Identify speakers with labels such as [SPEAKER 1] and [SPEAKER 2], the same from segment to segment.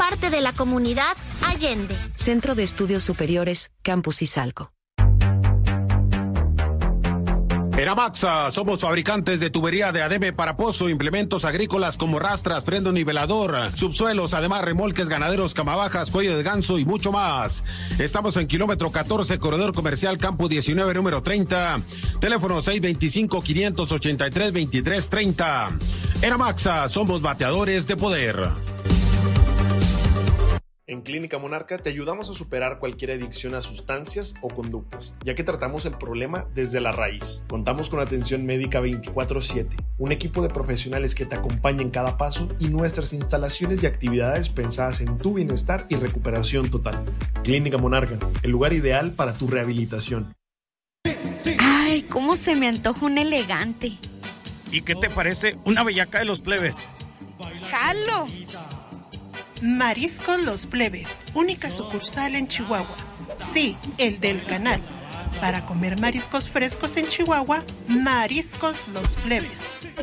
[SPEAKER 1] parte de la comunidad Allende.
[SPEAKER 2] Centro de Estudios Superiores, Campus Izalco.
[SPEAKER 3] En Amaxa somos fabricantes de tubería de ADM para pozo, implementos agrícolas como rastras, freno nivelador, subsuelos, además remolques ganaderos, camabajas, cuello de ganso y mucho más. Estamos en kilómetro 14, corredor comercial Campo 19, número 30. Teléfono 625-583-2330. En Amaxa somos bateadores de poder.
[SPEAKER 4] En Clínica Monarca te ayudamos a superar cualquier adicción a sustancias o conductas, ya que tratamos el problema desde la raíz. Contamos con atención médica 24/7, un equipo de profesionales que te acompaña en cada paso y nuestras instalaciones y actividades pensadas en tu bienestar y recuperación total. Clínica Monarca, el lugar ideal para tu rehabilitación.
[SPEAKER 5] Ay, cómo se me antoja un elegante.
[SPEAKER 6] ¿Y qué te parece una bellaca de los plebes?
[SPEAKER 5] ¡Jalo!
[SPEAKER 7] Mariscos Los Plebes, única sucursal en Chihuahua. Sí, el del canal. Para comer mariscos frescos en Chihuahua, Mariscos Los Plebes.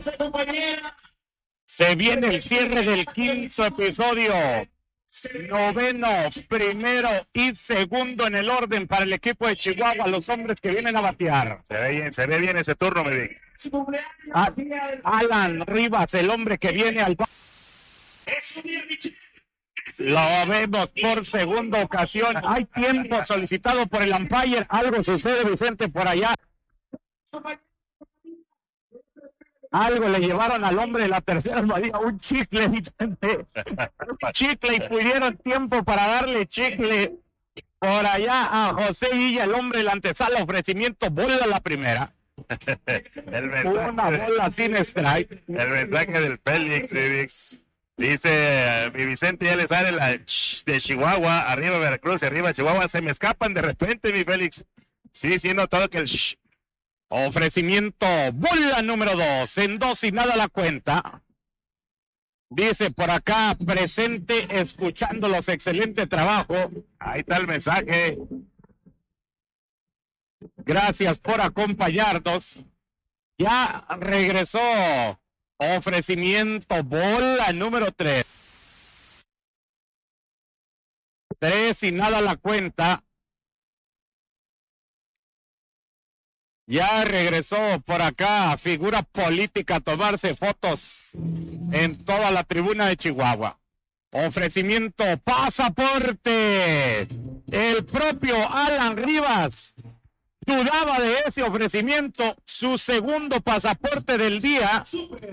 [SPEAKER 6] Se viene el cierre del 5º episodio. 9º, primero y segundo en el orden para el equipo de Chihuahua, los hombres que vienen a batear.
[SPEAKER 8] Se ve bien ese turno, me digo.
[SPEAKER 6] Alan Rivas, el hombre que viene al... Lo vemos por segunda ocasión. Hay tiempo solicitado por el umpire. Algo sucede, Vicente, por allá. Algo le llevaron al hombre de la tercera almohadilla, un chicle, Vicente. Un chicle, y pidieron tiempo para darle chicle por allá a José Villa, el hombre de la antesala, ofrecimiento, bola la primera. Una bola sin strike.
[SPEAKER 8] El mensaje del Félix. Dice mi Vicente, ya le sale la de Chihuahua, arriba Veracruz y arriba Chihuahua, se me escapan de repente, mi Félix. Sí, he notado que el
[SPEAKER 6] ofrecimiento, bola número 2, en 2 y nada la cuenta. Dice por acá, presente, escuchándolos, excelente trabajo.
[SPEAKER 8] Ahí está el mensaje.
[SPEAKER 6] Gracias por acompañarnos. Ya regresó. Ofrecimiento, bola número 3. 3 y nada la cuenta. Ya regresó por acá, figura política, a tomarse fotos en toda la tribuna de Chihuahua. Ofrecimiento, pasaporte. El propio Alan Rivas dudaba de ese ofrecimiento, su segundo pasaporte del día.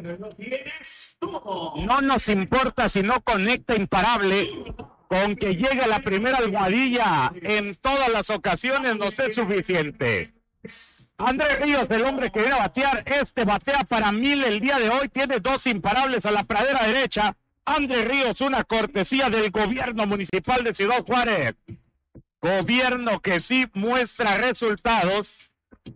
[SPEAKER 6] No nos importa si no conecta imparable, con que llegue la primera almohadilla en todas las ocasiones nos es suficiente. Andrés Ríos, el hombre que viene a batear, batea para 1000 el día de hoy, tiene 2 imparables a la pradera derecha. Andrés Ríos, una cortesía del gobierno municipal de Ciudad Juárez. Gobierno que sí muestra resultados.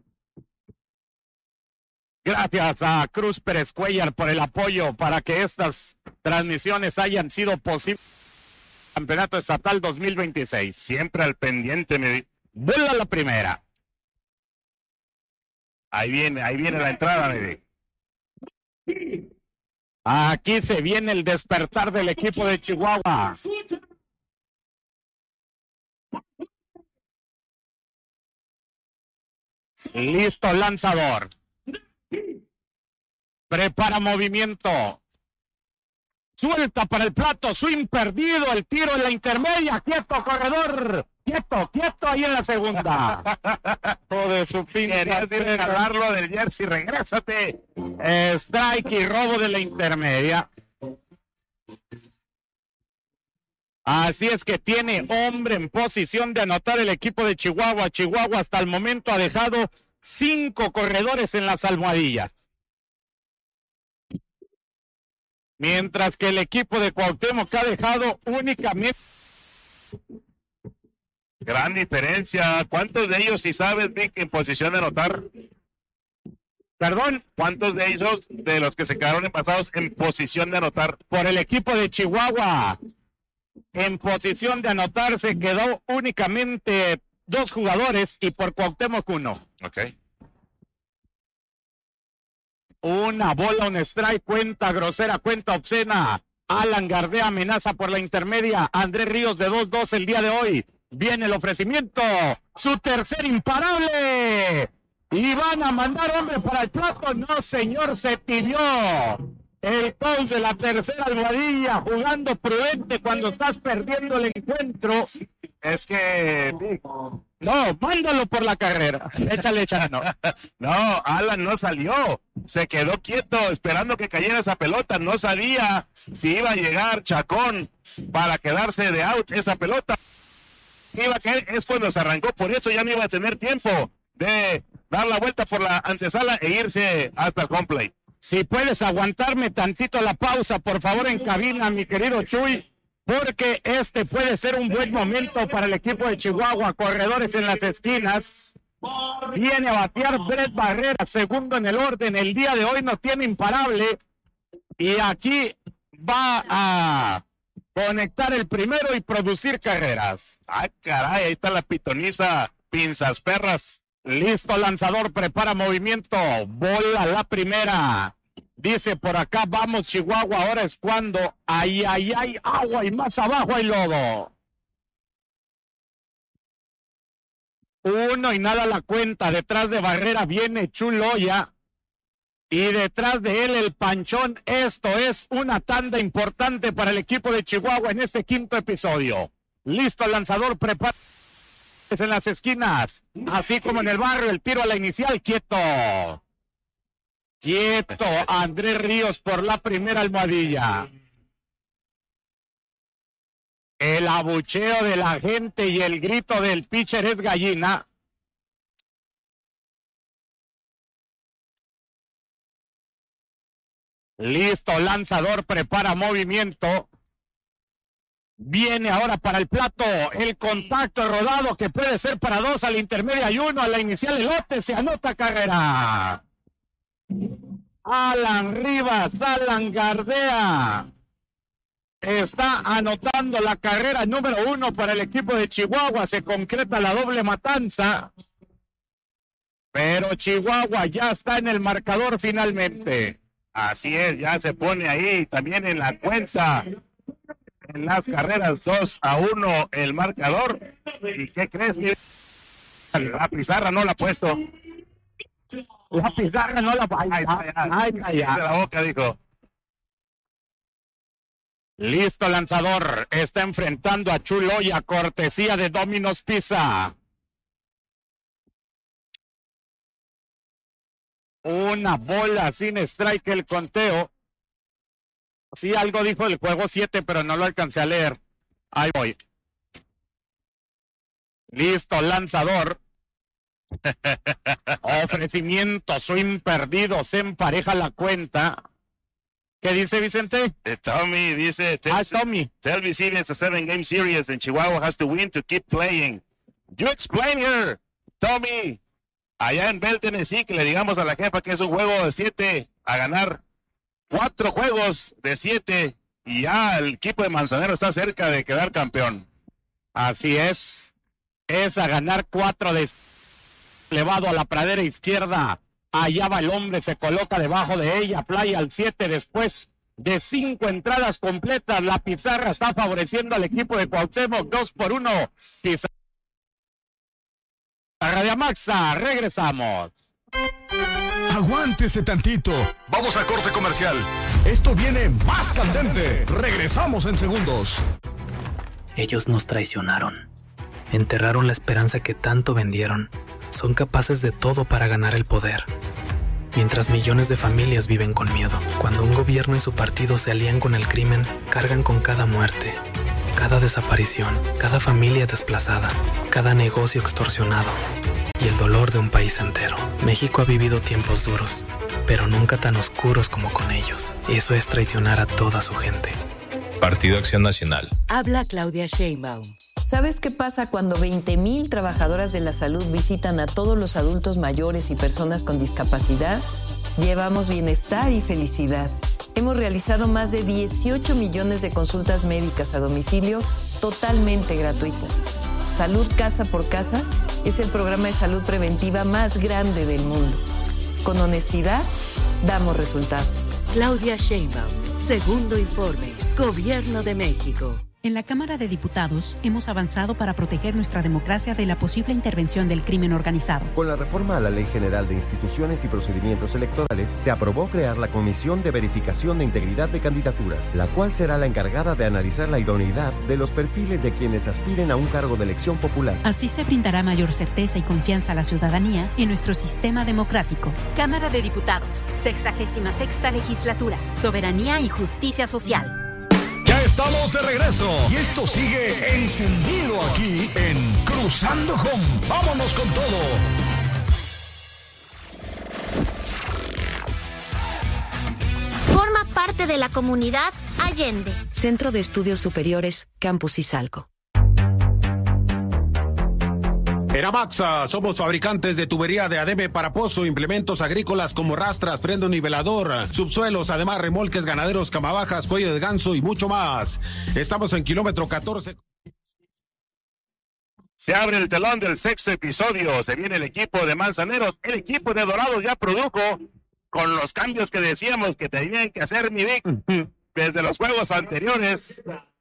[SPEAKER 6] Gracias a Cruz Pérez Cuellar por el apoyo para que estas transmisiones hayan sido posibles. Campeonato Estatal 2026.
[SPEAKER 8] Siempre al pendiente.
[SPEAKER 6] Vuela la primera.
[SPEAKER 8] Ahí viene la entrada,
[SPEAKER 6] Aquí se viene el despertar del equipo de Chihuahua. Listo, lanzador. Prepara movimiento. Suelta para el plato, swing perdido, el tiro en la intermedia. Quieto, corredor. Quieto ahí en la segunda. De su pinta.
[SPEAKER 8] Querías ir a agarrarlo del jersey, regrésate.
[SPEAKER 6] Strike y robo de la intermedia. Así es que tiene hombre en posición de anotar el equipo de Chihuahua. Chihuahua hasta el momento ha dejado 5 corredores en las almohadillas. Mientras que el equipo de Cuauhtémoc ha dejado únicamente...
[SPEAKER 8] Gran diferencia. ¿Cuántos de ellos, si sabes, Vic, en posición de anotar?
[SPEAKER 6] Perdón,
[SPEAKER 8] ¿cuántos de ellos, de los que se quedaron pasados, en posición de anotar?
[SPEAKER 6] Por el equipo de Chihuahua, en posición de anotar se quedó únicamente 2 jugadores y por Cuauhtémoc 1.
[SPEAKER 8] Ok.
[SPEAKER 6] Una bola, un strike, cuenta grosera, cuenta obscena. Alan Gardea amenaza por la intermedia. Andrés Ríos de 2-2 el día de hoy. Viene el ofrecimiento. Su tercer imparable. Y van a mandar hombre para el plato. No, señor, se pidió. El coach de la tercera almohadilla, jugando prudente cuando estás perdiendo el encuentro.
[SPEAKER 8] Es que...
[SPEAKER 6] No, mándalo por la carrera. Échale, no.
[SPEAKER 8] No, Alan no salió. Se quedó quieto esperando que cayera esa pelota. No sabía si iba a llegar Chacón para quedarse de out esa pelota. Iba a caer, es cuando se arrancó. Por eso ya no iba a tener tiempo de dar la vuelta por la antesala e irse hasta el home plate.
[SPEAKER 6] Si puedes aguantarme tantito la pausa, por favor, en cabina, mi querido Chuy, porque este puede ser un buen momento para el equipo de Chihuahua. Corredores en las esquinas. Viene a batear Brett Barrera, segundo en el orden. El día de hoy no tiene imparable. Y aquí va a conectar el primero y producir carreras.
[SPEAKER 8] Ah, caray, ahí está la pitoniza Pinzas Perras.
[SPEAKER 6] Listo, lanzador, prepara movimiento. Bola la primera. Dice por acá, vamos Chihuahua, ahora es cuando. Ay, agua y más abajo hay lodo. 1 y nada la cuenta. Detrás de Barrera viene Chuloya. Y detrás de él el Panchón. Esto es una tanda importante para el equipo de Chihuahua en este quinto episodio. Listo, lanzador, prepara. En las esquinas, así como en el barrio, el tiro a la inicial, quieto, Andrés Ríos por la primera almohadilla. El abucheo de la gente y el grito del pitcher es gallina. Listo, lanzador, prepara movimiento. Viene ahora para el plato, el contacto rodado que puede ser para 2 a la intermedia y 1 a la inicial, elote, se anota carrera. Alan Rivas, Alan Gardea está anotando la carrera número 1 para el equipo de Chihuahua. Se concreta la doble matanza, pero Chihuahua ya está en el marcador finalmente.
[SPEAKER 8] Así es, ya se pone ahí también en la cuenta. En las carreras 2-1 el marcador. ¿Y qué crees? La pizarra no la ha puesto.
[SPEAKER 6] La pizarra no la ha
[SPEAKER 8] De la boca, dijo.
[SPEAKER 6] Listo, lanzador. Está enfrentando a Chuloya, cortesía de Domino's Pizza. Una bola sin strike el conteo. Sí, algo dijo el juego 7, pero no lo alcancé a leer. Ahí voy. Listo, lanzador. Ofrecimiento, swing perdido, se empareja la cuenta. ¿Qué dice Vicente?
[SPEAKER 8] Tommy dice,
[SPEAKER 6] Tommy.
[SPEAKER 8] Tell BCB it's a 7-game series and Chihuahua has to win to keep playing. You explain here, Tommy. Allá en Bell, Tennessee, que le digamos a la jefa que es un juego de 7 a ganar. 4 juegos de 7 y ya el equipo de Manzanero está cerca de quedar campeón.
[SPEAKER 6] Así es a ganar 4 de elevado a la pradera izquierda. Allá va el hombre, se coloca debajo de ella, playa al 7 después de 5 entradas completas. La pizarra está favoreciendo al equipo de Cuauhtémoc, 2-1. Pizarra de Amaxa, regresamos.
[SPEAKER 9] Aguántese tantito. Vamos a corte comercial. Esto viene más candente. Regresamos en segundos.
[SPEAKER 10] Ellos nos traicionaron. Enterraron la esperanza que tanto vendieron. Son capaces de todo para ganar el poder. Mientras millones de familias viven con miedo. Cuando un gobierno y su partido se alían con el crimen, cargan con cada muerte, cada desaparición, cada familia desplazada, cada negocio extorsionado. Y el dolor de un país entero. México ha vivido tiempos duros, pero nunca tan oscuros como con ellos. Eso es traicionar a toda su gente.
[SPEAKER 11] Partido Acción Nacional.
[SPEAKER 2] Habla Claudia Sheinbaum.
[SPEAKER 12] ¿Sabes qué pasa cuando 20,000 trabajadoras de la salud visitan a todos los adultos mayores y personas con discapacidad? Llevamos bienestar y felicidad. Hemos realizado más de 18 millones de consultas médicas a domicilio totalmente gratuitas. Salud Casa por Casa es el programa de salud preventiva más grande del mundo. Con honestidad, damos resultados.
[SPEAKER 2] Claudia Sheinbaum, segundo informe. Gobierno de México.
[SPEAKER 13] En la Cámara de Diputados hemos avanzado para proteger nuestra democracia de la posible intervención del crimen organizado.
[SPEAKER 14] Con la reforma a la Ley General de Instituciones y Procedimientos Electorales, se aprobó crear la Comisión de Verificación de Integridad de Candidaturas, la cual será la encargada de analizar la idoneidad de los perfiles de quienes aspiren a un cargo de elección popular.
[SPEAKER 13] Así se brindará mayor certeza y confianza a la ciudadanía en nuestro sistema democrático.
[SPEAKER 15] Cámara de Diputados, 66ª Legislatura, Soberanía y Justicia Social.
[SPEAKER 9] Ya estamos de regreso y esto sigue encendido aquí en Cruzando Home. ¡Vámonos con todo!
[SPEAKER 1] Forma parte de la comunidad Allende.
[SPEAKER 2] Centro de Estudios Superiores, Campus Izalco.
[SPEAKER 3] Eramaxa, somos fabricantes de tubería de ADM para pozo, implementos agrícolas como rastras, freno nivelador, subsuelos, además remolques ganaderos, camabajas, cuello de ganso y mucho más. Estamos en kilómetro 14.
[SPEAKER 8] Se abre el telón del sexto episodio, se viene el equipo de Manzaneros, el equipo de Dorados ya produjo con los cambios que decíamos que tenían que hacer mi Vic desde los juegos anteriores.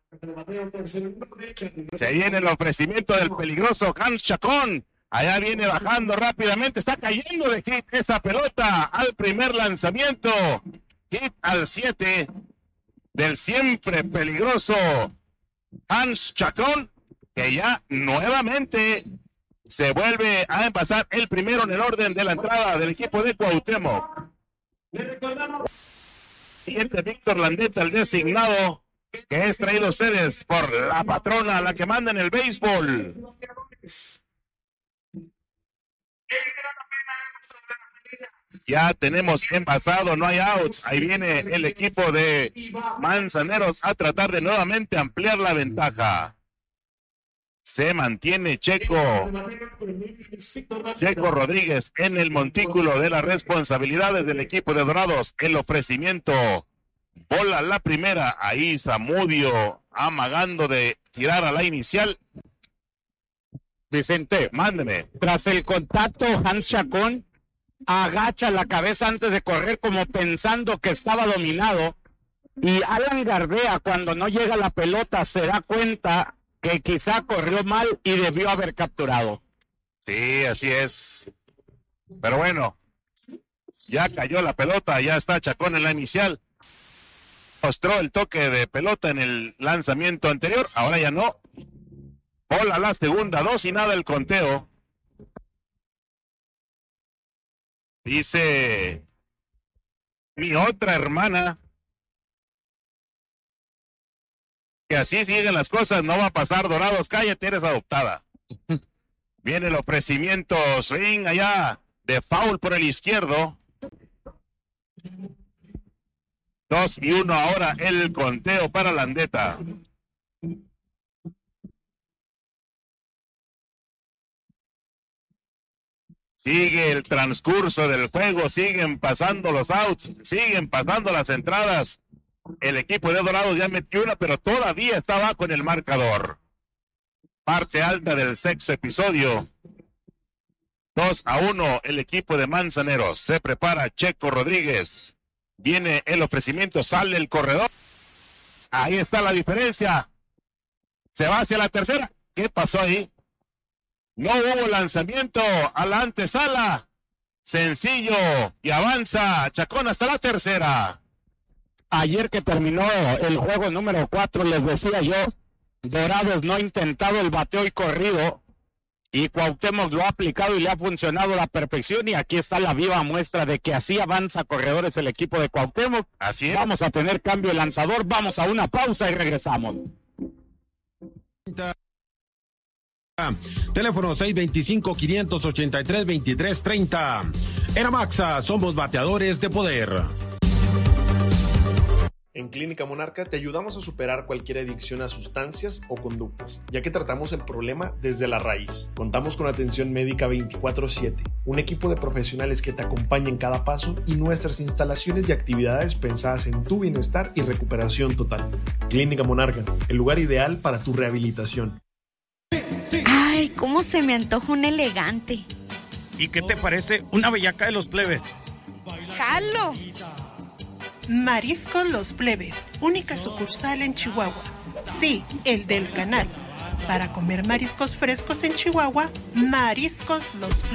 [SPEAKER 8] Se viene el ofrecimiento del peligroso Hans Chacón. Allá viene bajando rápidamente. Está cayendo de hit esa pelota al primer lanzamiento. Hit al 7 del siempre peligroso Hans Chacón, que ya nuevamente se vuelve a pasar el primero en el orden de la entrada del equipo de Cuauhtémoc. Siguiente Víctor Landeta, el designado, que es traído a ustedes por la patrona, la que manda en el béisbol. Ya tenemos envasado, no hay outs. Ahí viene el equipo de Manzaneros a tratar de nuevamente ampliar la ventaja. Se mantiene Checo Rodríguez en el montículo de las responsabilidades del equipo de Dorados. El ofrecimiento. Bola la primera, ahí Zamudio amagando de tirar a la inicial.
[SPEAKER 6] Vicente,
[SPEAKER 8] mándeme.
[SPEAKER 6] Tras el contacto, Hans Chacón agacha la cabeza antes de correr como pensando que estaba dominado. Y Alan Gardea, cuando no llega la pelota, se da cuenta que quizá corrió mal y debió haber capturado.
[SPEAKER 8] Sí, así es. Pero bueno, ya cayó la pelota, ya está Chacón en la inicial. Mostró el toque de pelota en el lanzamiento anterior, ahora ya no. Bola la segunda, 2 y nada el conteo. Dice mi otra hermana que así siguen las cosas, no va a pasar. Dorados, cállate, eres adoptada. Viene el ofrecimiento, swing allá de foul por el izquierdo. 2 y 1 ahora el conteo para Landeta. Sigue el transcurso del juego, siguen pasando los outs, siguen pasando las entradas. El equipo de Dorados ya metió una, pero todavía está abajo en el marcador. Parte alta del sexto episodio. 2 a 1 el equipo de Manzaneros. Se prepara Checo Rodríguez. Viene el ofrecimiento, sale el corredor. Ahí está la diferencia. Se va hacia la tercera. ¿Qué pasó ahí? No hubo lanzamiento a la antesala. Sencillo y avanza Chacón hasta la tercera.
[SPEAKER 6] Ayer que terminó el juego número 4, les decía yo, Dorados no ha intentado el bateo y corrido, y Cuauhtémoc lo ha aplicado y le ha funcionado a la perfección, y aquí está la viva muestra de que así avanza corredores el equipo de Cuauhtémoc.
[SPEAKER 8] Así es.
[SPEAKER 6] Vamos a tener cambio de lanzador, vamos a una pausa y regresamos.
[SPEAKER 3] Teléfono 625-583-2330. Eramaxa, somos bateadores de poder.
[SPEAKER 4] En Clínica Monarca te ayudamos a superar cualquier adicción a sustancias o conductas, ya que tratamos el problema desde la raíz. Contamos con atención médica 24/7, un equipo de profesionales que te acompaña en cada paso y nuestras instalaciones y actividades pensadas en tu bienestar y recuperación total. Clínica Monarca, el lugar ideal para tu rehabilitación.
[SPEAKER 5] Ay, cómo se me antoja un elegante.
[SPEAKER 16] ¿Y qué te parece una bellaca de los plebes?
[SPEAKER 5] ¡Jalo!
[SPEAKER 7] Mariscos Los Plebes, única sucursal en Chihuahua. Sí, el del canal. Para comer mariscos frescos en Chihuahua, Mariscos Los Plebes.